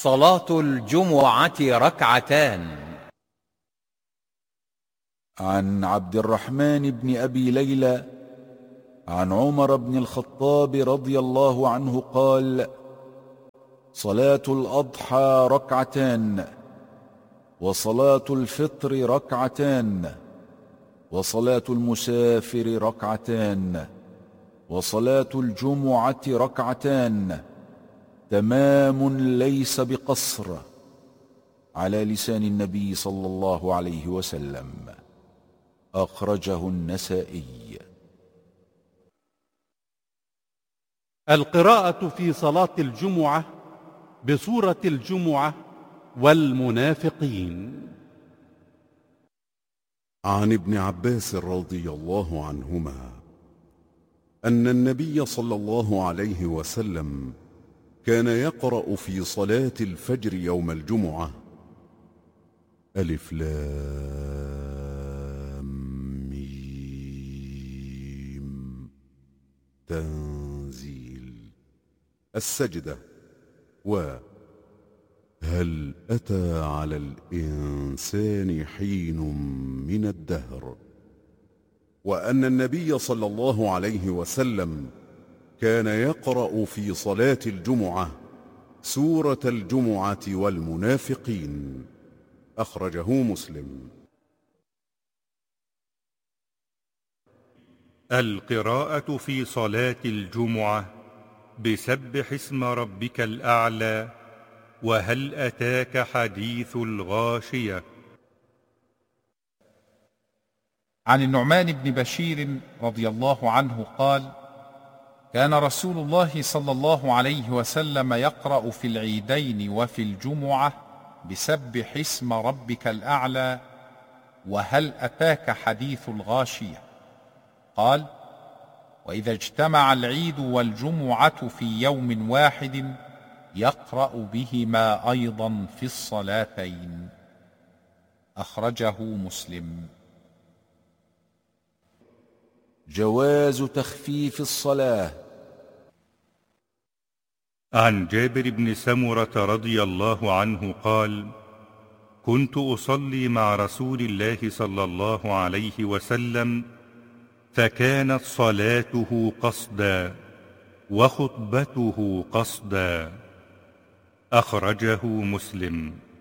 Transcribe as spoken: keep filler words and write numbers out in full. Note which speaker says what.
Speaker 1: صلاة الجمعة ركعتان.
Speaker 2: عن عبد الرحمن بن أبي ليلى عن عمر بن الخطاب رضي الله عنه قال: صلاة الأضحى ركعتان، وصلاة الفطر ركعتان، وصلاة المسافر ركعتان، وصلاة الجمعة ركعتان، تمام ليس بقصر، على لسان النبي صلى الله عليه وسلم. أخرجه النسائي.
Speaker 3: القراءة في صلاة الجمعة بسورة الجمعة والمنافقين.
Speaker 4: عن ابن عباس رضي الله عنهما أن النبي صلى الله عليه وسلم كان يقرأ في صلاة الفجر يوم الجمعة: ألف لام ميم تنزيل، السجدة، و هل أتى على الإنسان حين من الدهر. وأن النبي صلى الله عليه وسلم كان يقرأ في صلاة الجمعة سورة الجمعة والمنافقين. أخرجه مسلم.
Speaker 5: القراءة في صلاة الجمعة بسبح اسم ربك الأعلى وهل أتاك حديث الغاشية.
Speaker 6: عن النعمان بن بشير رضي الله عنه قال: كان رسول الله صلى الله عليه وسلم يقرأ في العيدين وفي الجمعة بسبح اسم ربك الأعلى وهل أتاك حديث الغاشية. قال: وإذا اجتمع العيد والجمعة في يوم واحد يقرأ بهما أيضا في الصلاتين. أخرجه مسلم.
Speaker 2: جواز تخفيف الصلاة.
Speaker 5: عن جابر بن سمرة رضي الله عنه قال: كنت أصلي مع رسول الله صلى الله عليه وسلم فكانت صلاته قصدا وخطبته قصدا. أخرجه مسلم.